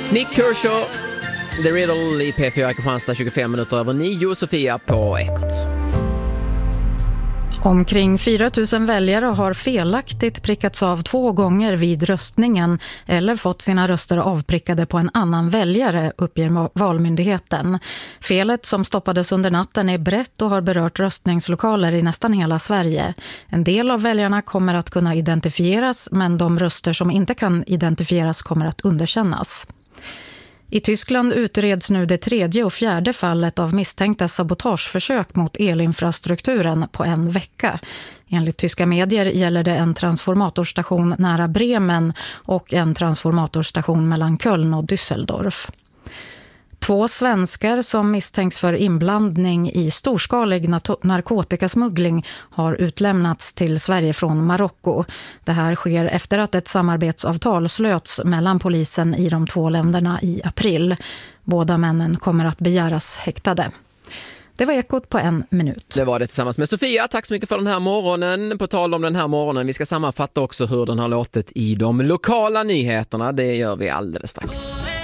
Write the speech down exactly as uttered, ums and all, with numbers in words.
Nick Kershaw, The Riddle i P fyra Kristianstad, tjugofem minuter över nio, Sofia på Ekot. Omkring fyra tusen väljare har felaktigt prickats av två gånger vid röstningen eller fått sina röster avprickade på en annan väljare, uppger Valmyndigheten. Felet som stoppades under natten är brett och har berört röstningslokaler i nästan hela Sverige. En del av väljarna kommer att kunna identifieras, men de röster som inte kan identifieras kommer att underkännas. I Tyskland utreds nu det tredje och fjärde fallet av misstänkta sabotageförsök mot elinfrastrukturen på en vecka. Enligt tyska medier gäller det en transformatorstation nära Bremen och en transformatorstation mellan Köln och Düsseldorf. Två svenskar som misstänks för inblandning i storskalig narkotikasmuggling har utlämnats till Sverige från Marocko. Det här sker efter att ett samarbetsavtal slöts mellan polisen i de två länderna i april. Båda männen kommer att begäras häktade. Det var Ekot på en minut. Det var det tillsammans med Sofia. Tack så mycket för den här morgonen. På tal om den här morgonen, vi ska sammanfatta också hur den har låtit i de lokala nyheterna. Det gör vi alldeles strax.